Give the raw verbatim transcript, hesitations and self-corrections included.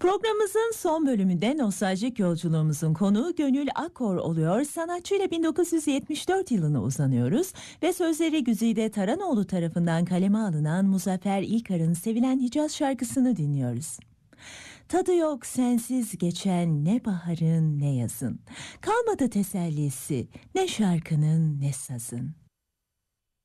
Programımızın son bölümünde nostaljik yolculuğumuzun konuğu Gönül Akkor oluyor. Sanatçıyla bin dokuz yüz yetmiş dört yılına uzanıyoruz ve sözleri Güzide Taranoğlu tarafından kaleme alınan Muzaffer İlkar'ın sevilen Hicaz şarkısını dinliyoruz. Tadı yok sensiz geçen ne baharın ne yazın, kalmadı tesellisi ne şarkının ne sazın.